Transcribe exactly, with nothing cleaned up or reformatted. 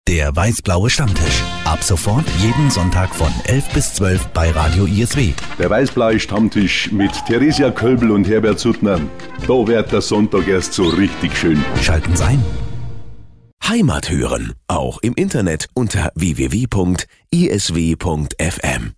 Der weiß-blaue Stammtisch. Ab sofort jeden Sonntag von elf bis zwölf bei Radio I S W. Der weiß-blaue Stammtisch mit Theresia Kölbel und Herbert Suttner. Da wird der Sonntag erst so richtig schön. Schalten Sie ein. Heimat hören, auch im Internet unter w w w punkt i s w punkt f m.